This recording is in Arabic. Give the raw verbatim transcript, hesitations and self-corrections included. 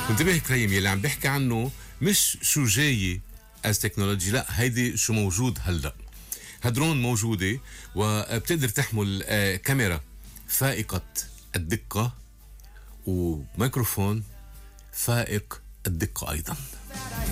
انتبه كريم، يلي عم بيحكي عنه مش شو جاي از تكنولوجي، لا هيدي شو موجود هلا. هالدرون موجودة وبتقدر تحمل آه كاميرا فائقة الدقة وميكروفون فائق الدقة أيضا.